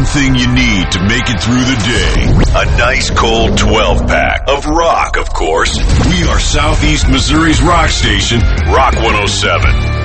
everything you need to make it through the day. A nice cold 12-pack of rock, of course. We are Southeast Missouri's rock station, Rock 107.